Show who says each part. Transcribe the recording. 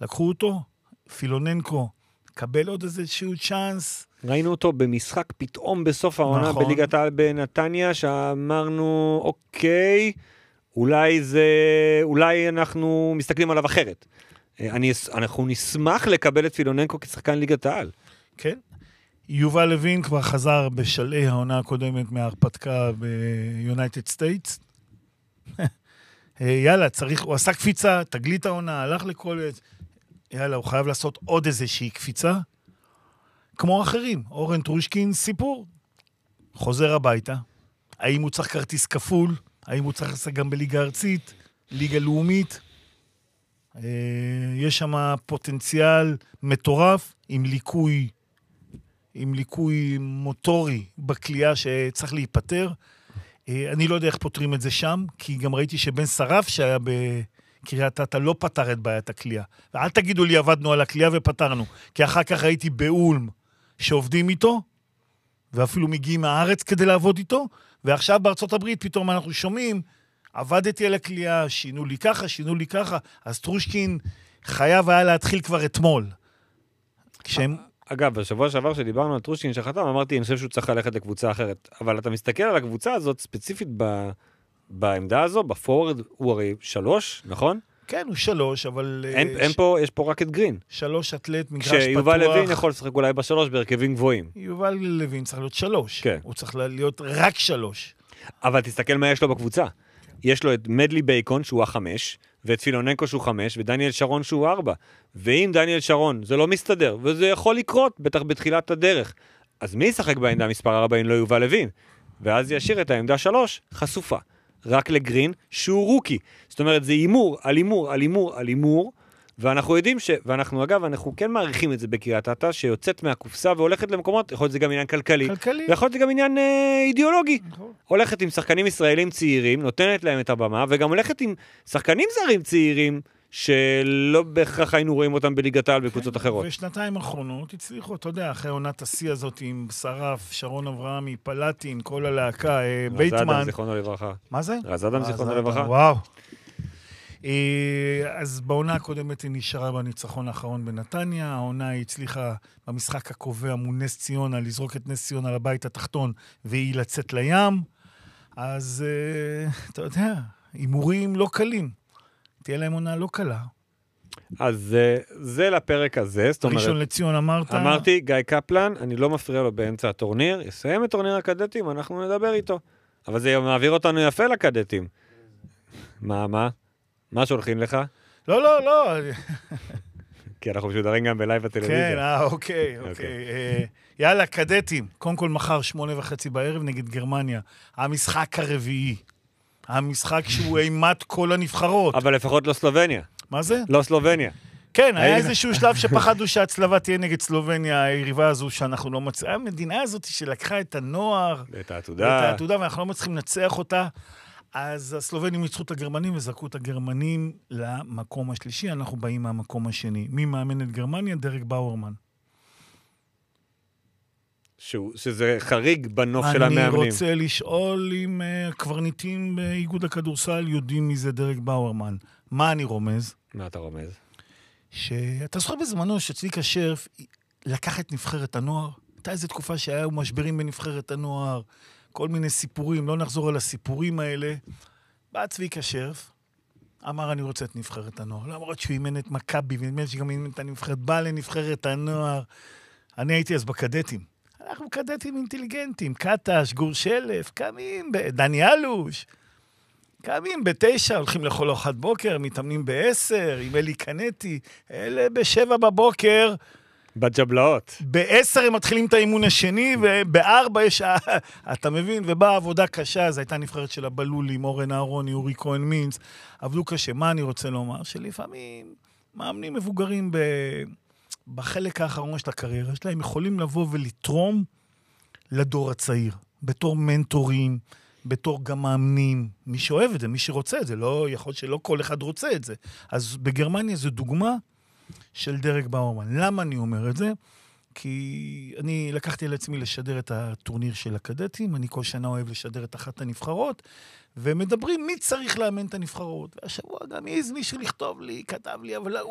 Speaker 1: לקחו אותו, פילוננקו, קבל עוד איזשהו צ'אנס.
Speaker 2: ראינו אותו במשחק פתאום בסוף העונה
Speaker 1: נכון.
Speaker 2: בליגת העל בנתניה, שאמרנו, אוקיי, אולי אנחנו מסתכלים עליו אחרת. אנחנו נשמח לקבל את פילוננקו כשחקן ליגת העל.
Speaker 1: כן. יובל לוין כבר חזר בשלעי העונה הקודמת מההרפתקה ביונייטד סטייטס. יאללה, הוא עשה קפיצה, תגלית העונה, הלך לקולג'. יאללה, הוא חייב לעשות עוד איזושהי קפיצה. כמו אחרים, אורן טרושקין, סיפור. חוזר הביתה. האם הוא צריך כרטיס כפול? האם הוא צריך לעשות גם בליגה ארצית? ליגה לאומית? יש שם פוטנציאל מטורף עם ליקוי מוטורי בקליעה שצריך להיפטר. אני לא יודע איך פותרים את זה שם, כי גם ראיתי שבן שרף שהיה בקריית אתא לא פתר את בעיית הקליעה. ואל תגידו לי עבדנו על הקליעה ופתרנו, כי אחר כך ראיתי באולם שעובדים איתו, ואפילו מגיעים מהארץ כדי לעבוד איתו, ועכשיו בארצות הברית פתאום אנחנו שומעים, עבדתי על הקליעה, שינו לי ככה, אז טרושקין חייב היה להתחיל כבר אתמול.
Speaker 2: אגב, בשבוע שעבר שדיברנו על טרושקין שחתם, אמרתי, אני חושב שהוא צריך ללכת לקבוצה אחרת. אבל אתה מסתכל על הקבוצה הזאת, ספציפית בעמדה הזו, בפורד הוא הרי 3, נכון?
Speaker 1: כן, הוא 3, אבל...
Speaker 2: יש פה רק את גרין.
Speaker 1: 3 אתלט, מגרש פתוח.
Speaker 2: שיובל לוין יכול לשחק אולי ב3 בהרכבים גבוהים.
Speaker 1: יובל לוין צריך להיות 3.
Speaker 2: כן.
Speaker 1: הוא צריך להיות רק 3.
Speaker 2: אבל תסתכל מה יש לו בקבוצה. יש לו את מדלי בייקון שהוא 5, ואת פילוננקו שהוא 5, ודניאל שרון שהוא 4. ואם דניאל שרון זה לא מסתדר, וזה יכול לקרות, בטח בתחילת הדרך, אז מי ישחק בעמדה מספר 4 אם לא יובל לוין? ואז ישאיר את העמדה 3 חשופה. רק לגרין שהוא רוקי. זאת אומרת, זה אימור על אימור על אימור על אימור, ואנחנו יודעים ואנחנו אגב, אנחנו כן מעריכים את זה בקריית אתא, שיוצאת מהקופסה והולכת למקומות, יכול להיות זה גם עניין כלכלי. ויכול להיות זה גם עניין אידיאולוגי. הולכת עם שחקנים ישראלים צעירים, נותנת להם את הבמה, וגם הולכת עם שחקנים זרים צעירים, שלא בהכרח היינו רואים אותם בליגת העל בקבוצות אחרות.
Speaker 1: ושנתיים האחרונות הצליחו, אתה יודע, אחרי עונת השיא הזאת עם שרף, שרון אברהמי, פלטין, כל הלהקה, בייטמן.
Speaker 2: רז אדם זיכרונו לברכה.
Speaker 1: מה זה?
Speaker 2: רז אדם זיכרונו לברכה.
Speaker 1: וואו. אז בעונה הקודמת היא נשארה בניצחון האחרון בנתניה, העונה היא הצליחה במשחק הקובע מול נס ציונה, לזרוק את נס ציונה לבית התחתון, והיא לצאת לים. אז אתה יודע, הימורים לא קלים. תהיה להם עונה לא קלה.
Speaker 2: אז זה לפרק הזה.
Speaker 1: ראשון לציון אמרת?
Speaker 2: אמרתי, גיא קפלן, אני לא מפריע לו באמצע הטורניר, יסיים את טורניר הקדטים, אנחנו נדבר איתו. אבל זה מעביר אותנו יפה לקדטים. מה? מה שולחים לך?
Speaker 1: לא.
Speaker 2: כי אנחנו משודרים גם בלייב הטלוויזיה.
Speaker 1: כן, אוקיי. יאללה, קדטים. קודם כל מחר 8:30 בערב נגד גרמניה. המשחק הרביעי. המשחק שהוא אימת כל הנבחרות.
Speaker 2: אבל לפחות לא סלובניה.
Speaker 1: מה זה?
Speaker 2: לא סלובניה.
Speaker 1: כן, היה איזשהו שלב שפחדו שהצלבה תהיה נגד סלובניה, היריבה הזו שאנחנו לא מצליחים. המדינה הזאת שלקחה את הנוער.
Speaker 2: ואת העתודה.
Speaker 1: ואנחנו לא מצליחים לנצח אותה. אז הסלובנים ניצחו את הגרמנים וזרקו את הגרמנים למקום השלישי, אנחנו באים מהמקום השני. מי מאמן את גרמניה? דרק באורמן.
Speaker 2: שזה חריג בנוף של המאמנים.
Speaker 1: אני רוצה לשאול אם הקברניטים באיגוד הכדורסל יודעים מי זה דרק באורמן. מה אני רומז?
Speaker 2: מה אתה רומז?
Speaker 1: שאתה זוכר בזמנו שצביקה שרף לקח את נבחרת הנוער, הייתה איזו תקופה שהיו משברים בנבחרת הנוער, כל מיני סיפורים, לא נחזור על הסיפורים האלה. בא צביקה שרף, אמר אני רוצה את נבחרת הנוער, למרות שהוא אימן את מכבי, ונדמה שגם אימן את הנבחרת, בא לנבחרת הנוער. אני הייתי אז בקדטים. אנחנו קדטים אינטליגנטים, קטש, גור שלף, קמים, דני אלוש, קמים ב9, הולכים לכל ארוחת בוקר, מתאמנים ב10, עם אלי קנטי, אלה ב7 בבוקר,
Speaker 2: בג'בלאות.
Speaker 1: ב10 הם מתחילים את האימון השני, וב4 יש, אתה מבין, ובאה עבודה קשה, אז הייתה נבחרת של הבלולים, אורן אהרוני, אורי כהן מינץ, עבדו קשה. מה אני רוצה לומר? שלפעמים מאמנים מבוגרים בחלק האחרון של הקריירה שלהם, יכולים לבוא ולתרום לדור הצעיר, בתור מנטורים, בתור גם מאמנים, מי שאוהב את זה, מי שרוצה את זה, לא יכול שלא כל אחד רוצה את זה. אז בגרמניה זו דוגמה של דרק באורמן. למה אני אומר את זה? כי אני לקחתי על עצמי לשדר את הטורניר של הקדטים, אני כל שנה אוהב לשדר את אחת הנבחרות, ומדברים מי צריך לאמן את הנבחרות. והשבוע גם מישהו לכתוב לי, כתב לי, אבל